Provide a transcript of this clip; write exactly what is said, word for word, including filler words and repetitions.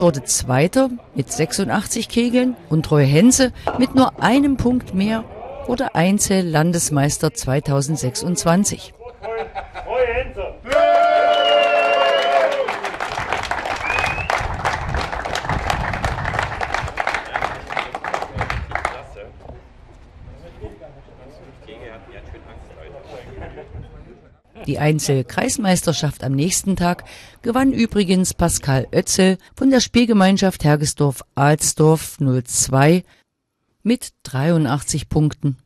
wurde Zweiter mit sechsundachtzig Kegeln und Treuhense mit nur einem Punkt mehr wurde Einzel-Landesmeister zweitausendsechsundzwanzig. Die Einzel-Kreismeisterschaft am nächsten Tag gewann übrigens Pascal Oetzel von der Spielgemeinschaft Hergesdorf-Alsdorf null zwei mit dreiundachtzig Punkten.